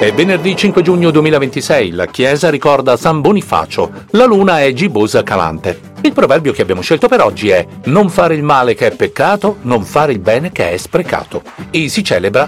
È venerdì 5 giugno 2026, la Chiesa ricorda San Bonifacio, la luna è gibbosa calante. Il proverbio che abbiamo scelto per oggi è: non fare il male che è peccato, non fare il bene che è sprecato. E si celebra